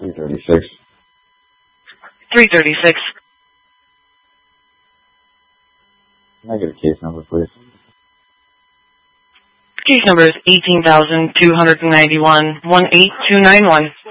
336. 336. Can I get a case number, please? Case number is 18,291, 18291.